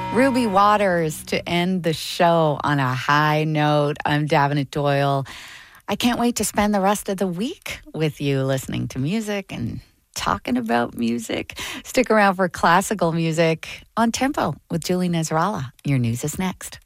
Ruby Waters to end the show on a high note. I'm Davenant Doyle. I can't wait to spend the rest of the week with you listening to music and talking about music. Stick around for classical music on Tempo with Julie Nasrallah. Your news is next.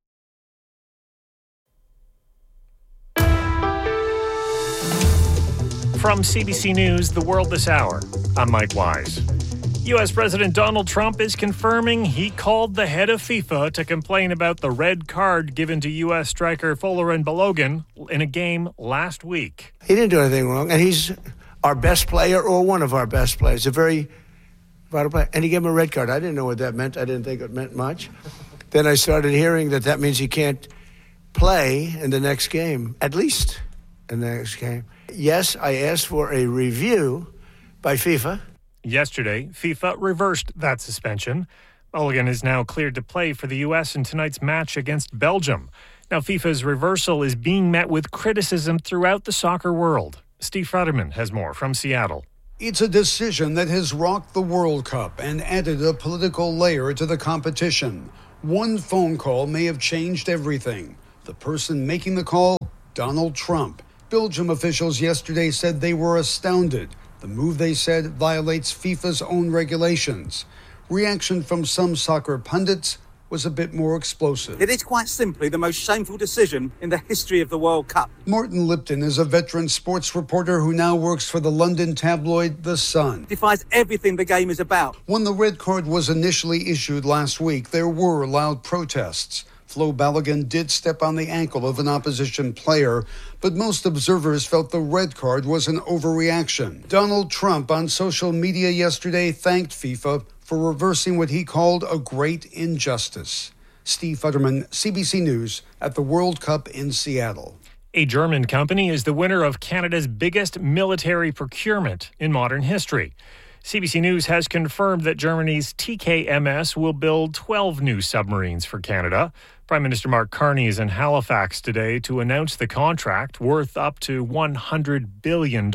From CBC News, The World This Hour, I'm Mike Wise. U.S. President Donald Trump is confirming he called the head of FIFA to complain about the red card given to U.S. striker Folarin Balogun in a game last week. He didn't do anything wrong, and he's our best player or one of our best players, a very vital player. And he gave him a red card. I didn't know what that meant. I didn't think it meant much. Then I started hearing that means he can't play in the next game, at least in the next game. Yes, I asked for a review by FIFA. Yesterday, FIFA reversed that suspension. Balogun is now cleared to play for the U.S. in tonight's match against Belgium. Now, FIFA's reversal is being met with criticism throughout the soccer world. Steve Futterman has more from Seattle. It's a decision that has rocked the World Cup and added a political layer to the competition. One phone call may have changed everything. The person making the call, Donald Trump. Belgium officials yesterday said they were astounded. The move, they said, violates FIFA's own regulations. Reaction from some soccer pundits was a bit more explosive. It is quite simply the most shameful decision in the history of the World Cup. Martin Lipton is a veteran sports reporter who now works for the London tabloid The Sun. It defies everything the game is about. When the red card was initially issued last week, there were loud protests. Flo Balogun did step on the ankle of an opposition player, but most observers felt the red card was an overreaction. Donald Trump on social media yesterday thanked FIFA for reversing what he called a great injustice. Steve Futterman, CBC News, at the World Cup in Seattle. A German company is the winner of Canada's biggest military procurement in modern history. CBC News has confirmed that Germany's TKMS will build 12 new submarines for Canada. Prime Minister Mark Carney is in Halifax today to announce the contract worth up to $100 billion.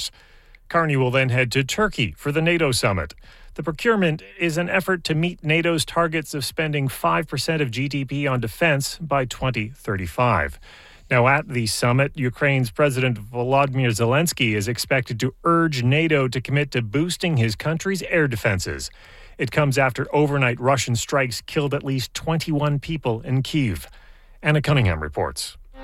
Carney will then head to Turkey for the NATO summit. The procurement is an effort to meet NATO's targets of spending 5% of GDP on defense by 2035. Now, at the summit, Ukraine's President Volodymyr Zelensky is expected to urge NATO to commit to boosting his country's air defenses. It comes after overnight Russian strikes killed at least 21 people in Kyiv. Anna Cunningham reports. The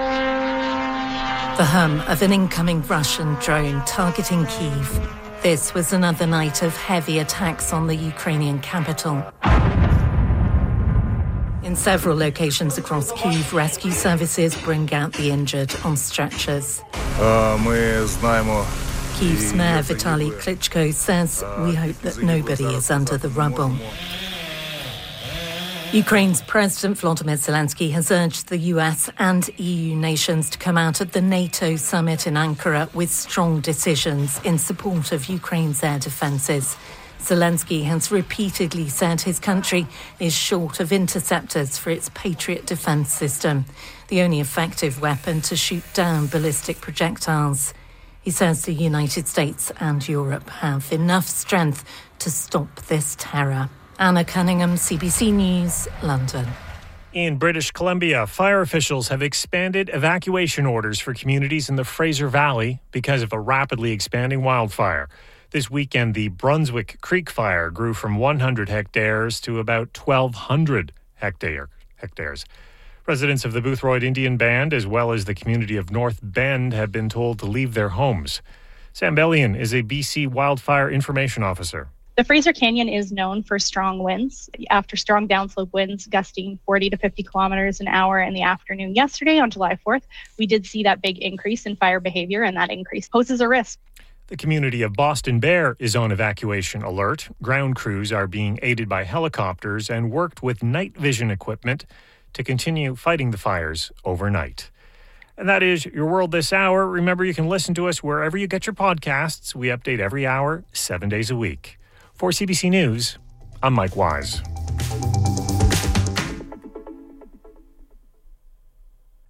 hum of an incoming Russian drone targeting Kyiv. This was another night of heavy attacks on the Ukrainian capital. In several locations across Kyiv, rescue services bring out the injured on stretchers. Kyiv's mayor Vitaly Klitschko says, "We hope that nobody is under the rubble." Ukraine's President Volodymyr Zelensky has urged the US and EU nations to come out at the NATO summit in Ankara with strong decisions in support of Ukraine's air defences. Zelensky has repeatedly said his country is short of interceptors for its Patriot defence system, the only effective weapon to shoot down ballistic projectiles. He says the United States and Europe have enough strength to stop this terror. Anna Cunningham, CBC News, London. In British Columbia, fire officials have expanded evacuation orders for communities in the Fraser Valley because of a rapidly expanding wildfire. This weekend, the Brunswick Creek fire grew from 100 hectares to about 1,200 hectares. Residents of the Boothroyd Indian Band, as well as the community of North Bend, have been told to leave their homes. Sam Bellion is a BC Wildfire Information Officer. The Fraser Canyon is known for strong winds. After strong downslope winds gusting 40 to 50 kilometers an hour in the afternoon yesterday on July 4th, we did see that big increase in fire behavior, and that increase poses a risk. The community of Boston Bear is on evacuation alert. Ground crews are being aided by helicopters and worked with night vision equipment to continue fighting the fires overnight. And that is your World This Hour. Remember, you can listen to us wherever you get your podcasts. We update every hour, 7 days a week. For CBC News, I'm Mike Wise.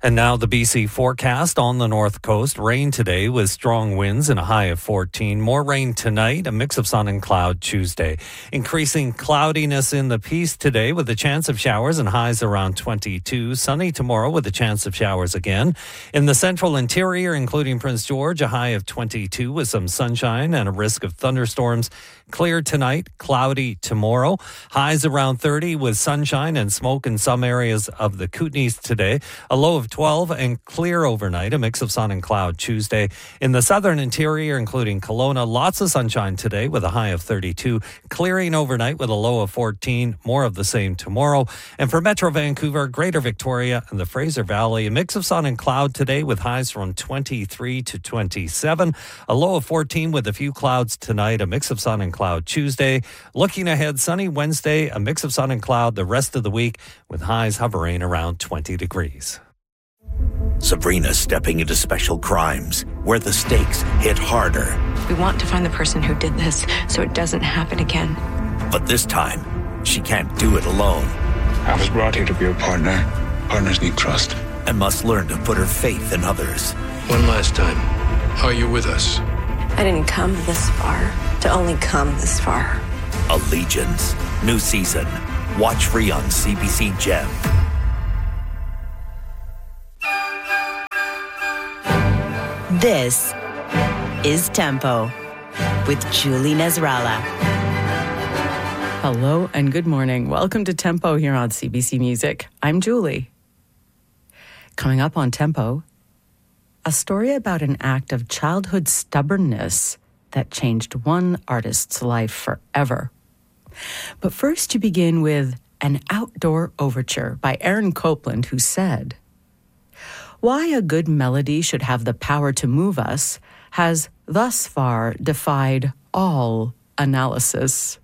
And now the BC forecast on the north coast. Rain today with strong winds and a high of 14. More rain tonight, a mix of sun and cloud Tuesday. Increasing cloudiness in the Peace today with a chance of showers and highs around 22. Sunny tomorrow with a chance of showers again. In the central interior, including Prince George, a high of 22 with some sunshine and a risk of thunderstorms. Clear tonight, cloudy tomorrow. Highs around 30 with sunshine and smoke in some areas of the Kootenays today. A low of 12 and clear overnight, a mix of sun and cloud Tuesday. In the southern interior, including Kelowna, lots of sunshine today with a high of 32. Clearing overnight with a low of 14. More of the same tomorrow. And for Metro Vancouver, Greater Victoria, and the Fraser Valley, a mix of sun and cloud today with highs from 23 to 27. A low of 14 with a few clouds tonight, a mix of sun and cloud Tuesday. Looking ahead, sunny Wednesday, a mix of sun and cloud the rest of the week with highs hovering around 20 degrees. Sabrina's stepping into special crimes where the stakes hit harder. We want to find the person who did this so it doesn't happen again. But this time, she can't do it alone. I was brought here to be a partner. Partners need trust. And must learn to put her faith in others. One last time, are you with us? I didn't come this far to only come this far. Allegiance. New season. Watch free on CBC Gem. This is Tempo with Julie Nasrallah. Hello and good morning. Welcome to Tempo here on CBC Music. I'm Julie. Coming up on Tempo, a story about an act of childhood stubbornness that changed one artist's life forever. But first, to begin with an outdoor overture by Aaron Copland, who said, "Why a good melody should have the power to move us has thus far defied all analysis."